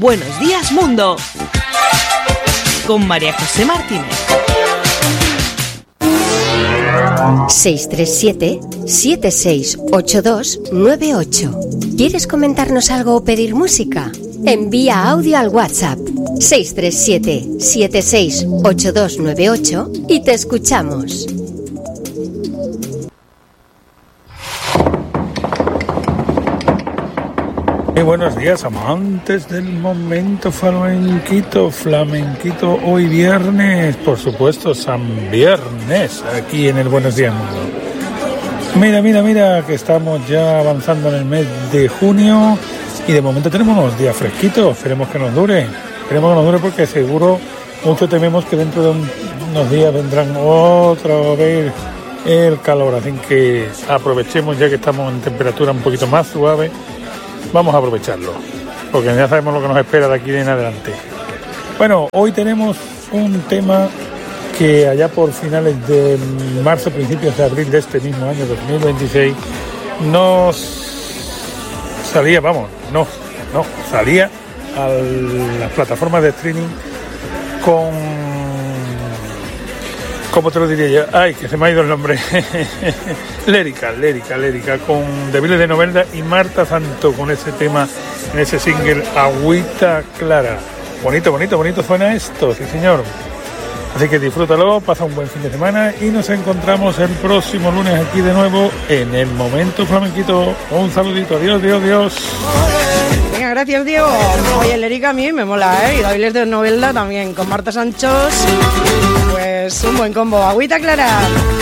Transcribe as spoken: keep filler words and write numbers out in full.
Buenos Días Mundo, con María José Martínez. seis tres siete, siete seis ocho dos nueve ocho. ¿Quieres comentarnos algo o pedir música? Envía audio al WhatsApp seis tres siete, siete seis ocho dos nueve ocho y te escuchamos. Muy buenos días, amantes del momento flamenquito, flamenquito hoy viernes, por supuesto, San Viernes, aquí en el Buenos Días Mundo. Mira, mira, mira, que estamos ya avanzando en el mes de junio y de momento tenemos unos días fresquitos, esperemos que nos dure, esperemos que nos dure porque seguro mucho tememos que dentro de un, unos días vendrán otra vez el calor, así que aprovechemos ya que estamos en temperatura un poquito más suave. Vamos a aprovecharlo, porque ya sabemos lo que nos espera de aquí en adelante. Bueno, hoy tenemos un tema que allá por finales de marzo, principios de abril de este mismo año dos mil veintiséis, nos salía, vamos, no, no, salía a las plataformas de streaming con, ¿cómo te lo diría yo? Ay, que se me ha ido el nombre. Lérica, Lérica, Lérica, con Débiles de Novelda y Marta Santo, con ese tema, en ese single Agüita Clara. Bonito, bonito, bonito suena esto, sí señor. Así que disfrútalo, pasa un buen fin de semana y nos encontramos el próximo lunes aquí de nuevo en el Momento Flamenquito. Un saludito, adiós, adiós, adiós. Venga, gracias Diego. Oye, Lérica a mí me mola, ¿eh? Y Débiles de Novelda también, con Marta Santos. Pues un buen combo, Agüita Clara.